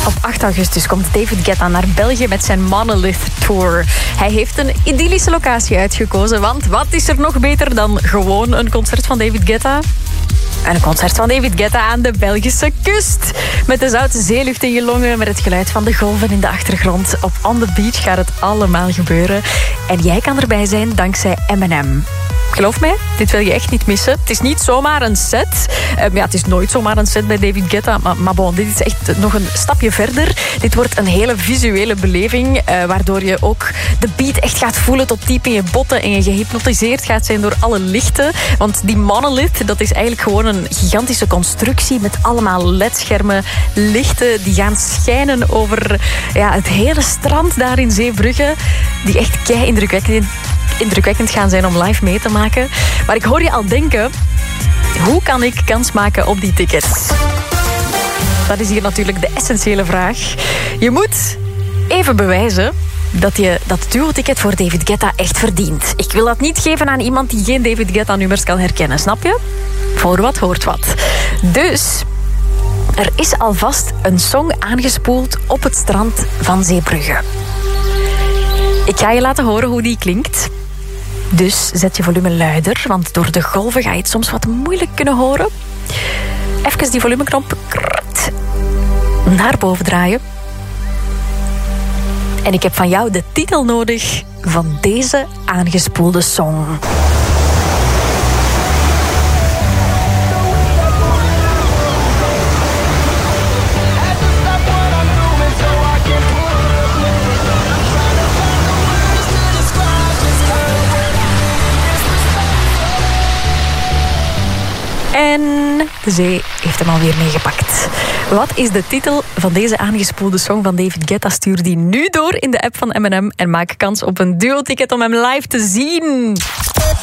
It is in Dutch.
Op 8 augustus komt David Guetta naar België met zijn Monolith Tour. Hij heeft een idyllische locatie uitgekozen, want wat is er nog beter dan gewoon een concert van David Guetta? Een concert van David Guetta aan de Belgische kust. Met de zoute zeelucht in je longen, met het geluid van de golven in de achtergrond. Op On The Beach gaat het allemaal gebeuren. En jij kan erbij zijn dankzij M&M. Geloof mij, dit wil je echt niet missen. Het is niet zomaar een set. Het is nooit zomaar een set bij David Guetta. Maar bon, dit is echt nog een stapje verder. Dit wordt een hele visuele beleving. Waardoor je ook de beat echt gaat voelen tot diep in je botten. En je gehypnotiseerd gaat zijn door alle lichten. Want die Monolith, dat is eigenlijk gewoon een gigantische constructie. Met allemaal ledschermen, lichten. Die gaan schijnen over het hele strand daar in Zeebrugge. Die echt kei indrukwekkend gaan zijn om live mee te maken. Maar ik hoor je al denken, hoe kan ik kans maken op die tickets? Dat is hier natuurlijk de essentiële vraag. Je moet even bewijzen dat je dat duo-ticket voor David Guetta echt verdient. Ik wil dat niet geven aan iemand die geen David Guetta-nummers kan herkennen, snap je? Voor wat hoort wat. Dus er is alvast een song aangespoeld op het strand van Zeebrugge. Ik ga je laten horen hoe die klinkt. Dus zet je volume luider, want door de golven ga je het soms wat moeilijk kunnen horen. Even die volumeknop naar boven draaien. En ik heb van jou de titel nodig van deze aangespoelde song. En de zee heeft hem alweer meegepakt. Wat is de titel van deze aangespoelde song van David Guetta? Stuur die nu door in de app van M&M en maak kans op een duo-ticket om hem live te zien.